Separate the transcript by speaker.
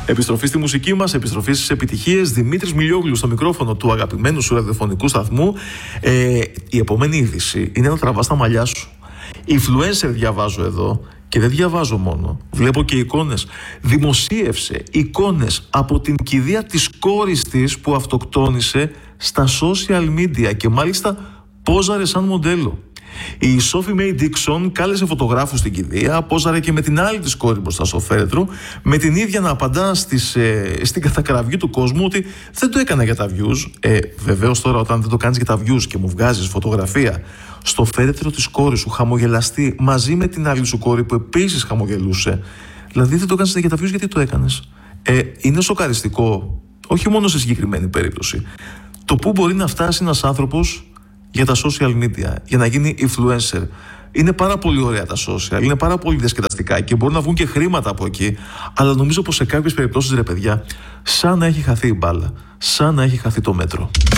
Speaker 1: Επιστροφή στη μουσική μας, επιστροφή στις επιτυχίες. Δημήτρης Μιλιόγλου στο μικρόφωνο του αγαπημένου σου ραδιοφωνικού σταθμού. Η επόμενη είδηση είναι να τραβάς τα μαλλιά σου. Influencer διαβάζω εδώ και δεν διαβάζω μόνο. Βλέπω και εικόνες. Δημοσίευσε εικόνες από την κηδεία της κόρης της που αυτοκτόνησε στα social media και μάλιστα πόζαρε σαν μοντέλο. Η Sophie May Dixon κάλεσε φωτογράφους στην κηδεία, πόζαρε και με την άλλη της κόρη μπροστά στο φέρετρο, με την ίδια να απαντά στην κατακραυγή του κόσμου ότι δεν το έκανα για τα views. Βεβαίως τώρα, όταν δεν το κάνεις για τα views και μου βγάζεις φωτογραφία στο φέρετρο της κόρης σου χαμογελαστή μαζί με την άλλη σου κόρη που επίσης χαμογελούσε, δηλαδή δεν το κάνεις για τα views, γιατί το έκανες? Είναι σοκαριστικό, όχι μόνο σε συγκεκριμένη περίπτωση, το πού μπορεί να φτάσει ένας άνθρωπος για τα social media, για να γίνει influencer. Είναι πάρα πολύ ωραία τα social, είναι πάρα πολύ διασκεδαστικά και μπορούν να βγουν και χρήματα από εκεί, αλλά νομίζω πως σε κάποιες περιπτώσεις, ρε παιδιά, σαν να έχει χαθεί η μπάλα, σαν να έχει χαθεί το μέτρο.